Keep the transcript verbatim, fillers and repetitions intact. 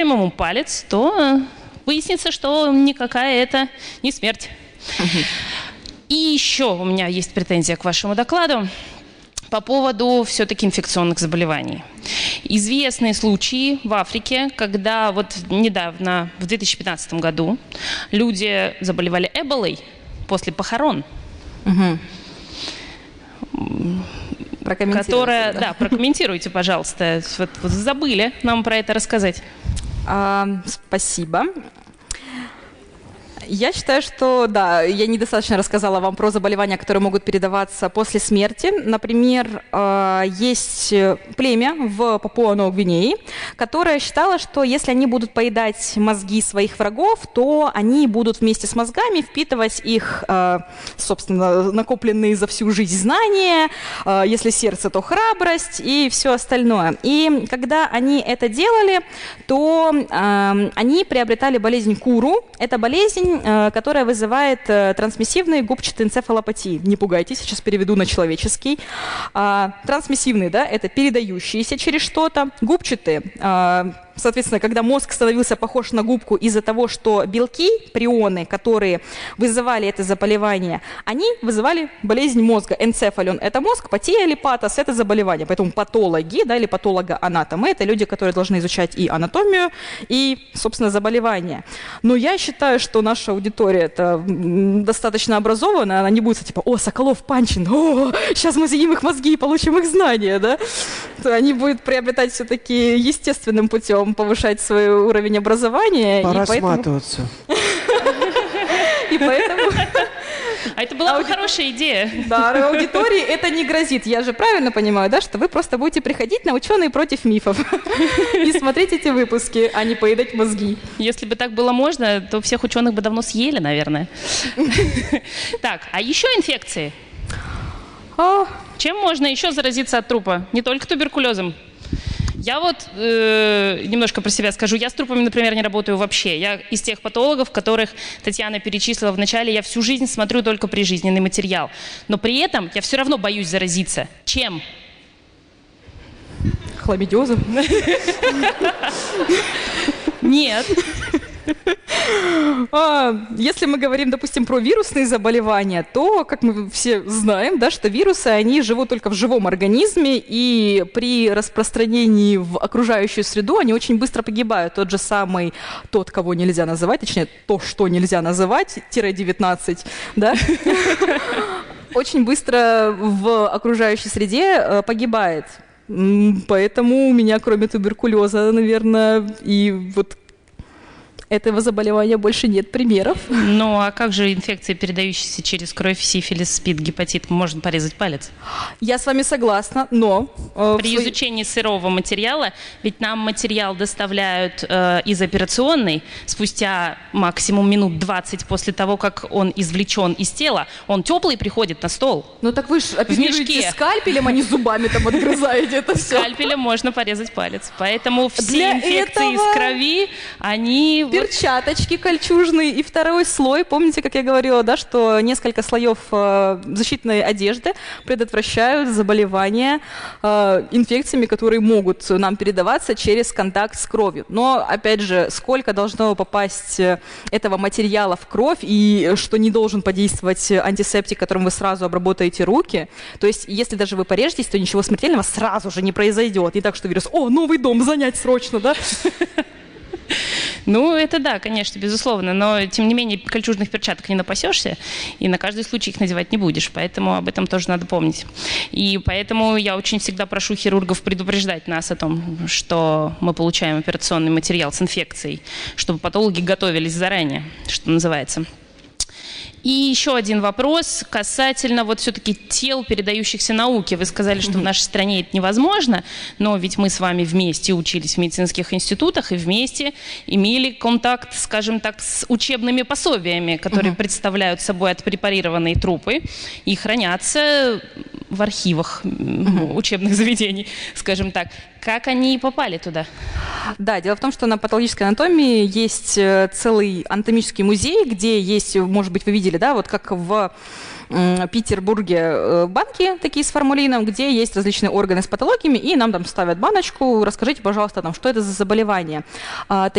ему палец, то выяснится, что никакая это не смерть. И еще у меня есть претензия к вашему докладу по поводу все-таки инфекционных заболеваний. Известные случаи в Африке, когда вот недавно, в две тысячи пятнадцатом году, люди заболевали эболой после похорон. Угу. Которая, да. да, прокомментируйте, пожалуйста. Вот, вот забыли нам про это рассказать. А, спасибо. Я считаю, что, да, я недостаточно рассказала вам про заболевания, которые могут передаваться после смерти. Например, есть племя в Папуа-Новой Гвинее, которое считало, что если они будут поедать мозги своих врагов, то они будут вместе с мозгами впитывать их, собственно, накопленные за всю жизнь знания, если сердце, то храбрость и все остальное. И когда они это делали, то они приобретали болезнь Куру. Это болезнь, которая вызывает трансмиссивные губчатые энцефалопатии. Не пугайтесь, сейчас переведу на человеческий. Трансмиссивные, да, это передающиеся через что-то. Губчатые, соответственно, когда мозг становился похож на губку из-за того, что белки, прионы, которые вызывали это заболевание, они вызывали болезнь мозга. Энцефалион – это мозг, патия или патос – это заболевание. Поэтому патологи, да, или патологоанатомы – это люди, которые должны изучать и анатомию, и, собственно, заболевания. Но я считаю, что наша аудитория это достаточно образованная, она не будет типа «О, Соколов, Панчин, о, сейчас мы съедим их мозги и получим их знания», да? То они будут приобретать все-таки естественным путем, повышать свой уровень образования. Пора и поэтому... сматываться. И поэтому... А это была бы хорошая идея. Да, аудитории это не грозит. Я же правильно понимаю, да, что вы просто будете приходить на «Ученые против мифов» и смотреть эти выпуски, а не поедать мозги. Если бы так было можно, то всех ученых бы давно съели, наверное. Так, а еще инфекции? Чем можно еще заразиться от трупа? Не только туберкулезом. Я вот э, немножко про себя скажу. Я с трупами, например, не работаю вообще. Я из тех патологов, которых Татьяна перечислила в начале. Я всю жизнь смотрю только прижизненный материал. Но при этом я все равно боюсь заразиться. Чем? Хламидиозом? Нет. Если мы говорим, допустим, про вирусные заболевания, то, как мы все знаем, да, что вирусы, они живут только в живом организме, и при распространении в окружающую среду они очень быстро погибают. Тот же самый, тот, кого нельзя называть, точнее, то, что нельзя называть, тире девятнадцать, да, очень быстро в окружающей среде погибает. Поэтому у меня, кроме туберкулеза, наверное, и вот этого заболевания больше нет примеров. Ну, а как же инфекции, передающиеся через кровь, сифилис, СПИД, гепатит? Можно порезать палец? Я с вами согласна, но... Э, При свой... изучении сырого материала, ведь нам материал доставляют э, из операционной спустя максимум минут двадцать после того, как он извлечен из тела. Он теплый приходит на стол. Ну так вы же оперируете скальпелем, а не зубами там отгрызаете это все. Скальпелем можно порезать палец. Поэтому все инфекции из крови, они... Перчаточки кольчужные и второй слой. Помните, как я говорила, да, что несколько слоев э, защитной одежды предотвращают заболевания э, инфекциями, которые могут нам передаваться через контакт с кровью. Но, опять же, сколько должно попасть этого материала в кровь и что не должен подействовать антисептик, которым вы сразу обработаете руки. То есть, если даже вы порежетесь, то ничего смертельного сразу же не произойдет. Не так, что вирус «О, новый дом, занять срочно», да? Ну, это да, конечно, безусловно, но, тем не менее, кольчужных перчаток не напасешься, и на каждый случай их надевать не будешь, поэтому об этом тоже надо помнить. И поэтому я очень всегда прошу хирургов предупреждать нас о том, что мы получаем операционный материал с инфекцией, чтобы патологи готовились заранее, что называется. И еще один вопрос касательно вот все-таки тел, передающихся науке. Вы сказали, что в нашей стране это невозможно, но ведь мы с вами вместе учились в медицинских институтах и вместе имели контакт, скажем так, с учебными пособиями, которые представляют собой отпрепарированные трупы и хранятся в архивах mm-hmm. учебных заведений, скажем так. Как они попали туда? Да, дело в том, что на патологической анатомии есть целый анатомический музей, где есть, может быть, вы видели, да, вот как в Петербурге банки такие с формулином, где есть различные органы с патологиями, и нам там ставят баночку, расскажите, пожалуйста, там, что это за заболевание.